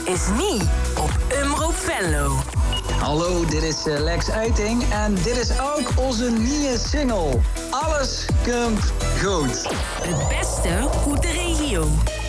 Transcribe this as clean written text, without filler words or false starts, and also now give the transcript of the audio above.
is niet op Omroep Venlo. Hallo, dit is Lex Uiting en dit is ook onze nieuwe single. Alles komt goed. Het beste uit de regio.